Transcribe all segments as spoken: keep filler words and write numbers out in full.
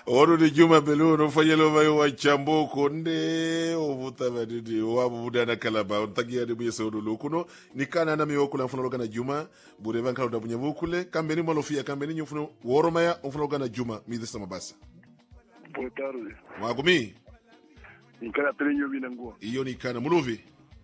Oro de Juma Belu no fanyelo vayo wa chambo konde ovuta badidi wabu budana kalaba ontagia de buyese odolo kuno nikana na miokula mfuno logana Juma bureva nkalo da bunyavukule kambeni malofia kambeni nyufuno woromaya mfuno logana Juma midisa mabasa. Boa tarde. Mwagumi Nikana trenyo binangua. Iyo nikana muluvi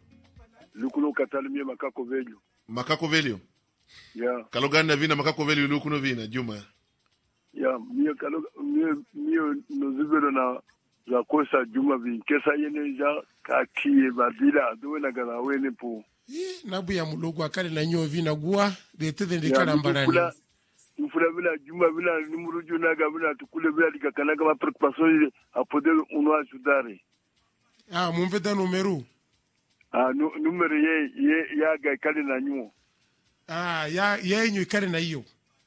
Lukuno katalimia makako velyo. Makako velyo? Ya. Kalogana vina makako velyo lukuno vina Juma. Ya, mio kalo mio mio nozibero na za kosa Juma vin kesa yene ja kakie badila dowe na gana wene po. Eh nabu ya mulogo akale na nyo vina gua de tede ndikana mbarani. Mfula bila Juma bila numuru juna ga bila tukule bila dikakana kama preoccupation a poder uno ajudare. Ah, mumveda numero. Ah, no, numero ye ye ya ga kale na nyo. Ah, ya ye nyo kale na hiyo.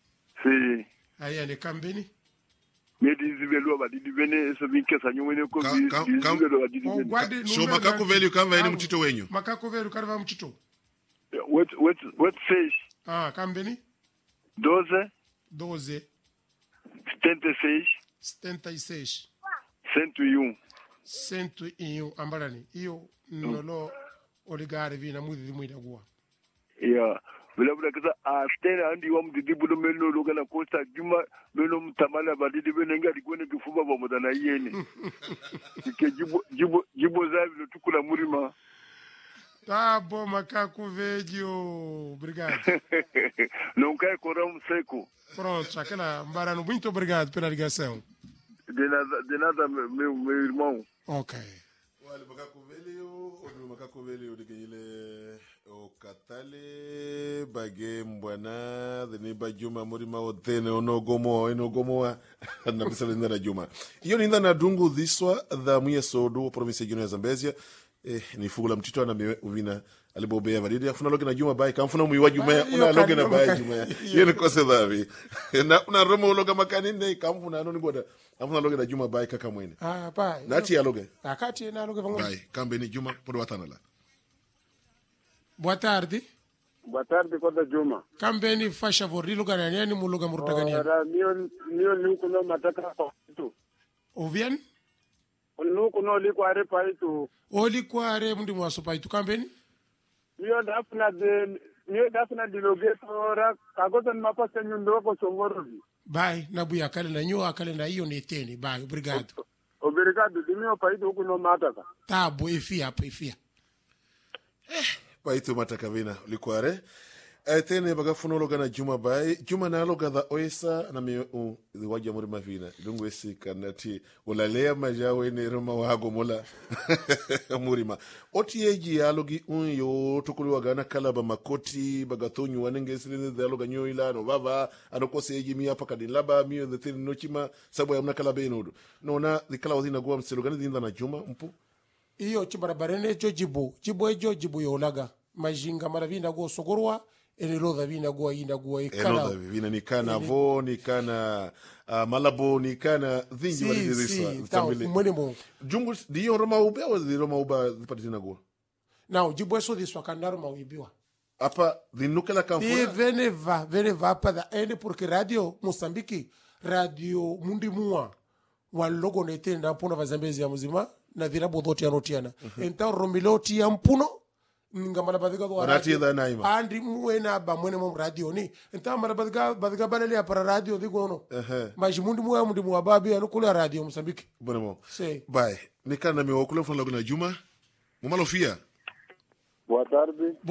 Si. Aya ne kambeni. Medi zibelo ba didi bene so binkesa nyo wene ko zibelo ba didi bene. So makako velyo kama ene mtito wenyu. Makako velyo kama mtito. What what what says? Ah, kambeni. doze. doze. setenta e seis. setenta e seis. cento e um. cento e um ambalani. Iyo nolo oligare vina mudi di muida gua. Yeah. Bila bila kisa astena andi wa mdidi bulo meno loga na kosta Juma meno mtamala badidi bene nga dikone kifuba ba modana yene. Ke jibo jibo jibo zavi lo tukula murima. Tá bom, macaco velho. Obrigado. Não quer correr um seco. Pronto, aquela Mbarano, muito obrigado pela ligação. De nada, de nada, meu, meu irmão. Ok. Olha, macaco velho, o macaco velho de ele o Katale, Bagé, Mbwana, de Niba Juma, Morima, Otene, Ono Gomo, Ono Gomo, na pesa linda na Juma. Iyo ninda na dungu dhiswa, dha mwenye sodo, provinsi ya Zambezia. Eh, ni fugula mtito na mvina alibobea badidi afuna loge na Juma bai kamfuna muiwa Juma una loge na bai Juma yene kose dhavi na una romo loge makani ne kamfuna anoni boda afuna loge na Juma bai kaka mwene ah bai nati ya loge akati na loge vangu bai kambe ni Juma podo watana la. Boa tarde. Boa tarde koda Juma. Kambe ni fasha vori loge na nani mu loge murutagani ora mio mio nuko no mataka tu ovien nuko no likware paitu oli kware mundi mwaso paitu kambeni mio dafna de mio dafna de logetora kagoza mapasa nyundo ko songoro bai nabu ya kale na nyo akale na hiyo neteni bai obrigado obrigado mio paitu kuno mataka tabo efia hapa efia eh paitu mataka vina likware Aitene bagafuno loga na Juma bai Juma na loga da oisa na mi u waja muri mavina dungu esi kanati ulalea majawe ne roma wago mola murima oti eji ya logi unyo tukuli wagana kalaba makoti bagatonyu wanenge silinde da loga nyo ila no baba anokose eji mi hapa kadilaba mi the thing no chima sabo ya mna kalaba inodo no na dikala wazina gwa mselogani dinda na Juma mpu iyo chibarabarene jo jibo jibo ejo jibo yolaga majinga maravinda go sogorwa ene roda vina go ina go ikana roda vina nikana ene... vo nikana uh, malabo nikana dhinji si, walidiriswa si, tambile mwenemo jungu diyo roma ube au di roma uba patina go now jibo eso diswa kanaro mawibiwa apa dinukela kamfuna e vene va vene va pa da ende porque radio Mozambique radio mundi muwa wal logo netenda pona va Zambezi ya muzima na vira bodoti anotiana uh -huh. Enta romiloti ya mpuno ngamala badiga go radio andi muena ba mwene mo radio ni enta mara badiga badiga balele ya para radio digo no eh uh -huh. Mas mundi muwa mundi muwa babi anukula radio Mozambique bonemo sei bye nikana mi wakule funa logo na Juma mumalofia. Boa tarde.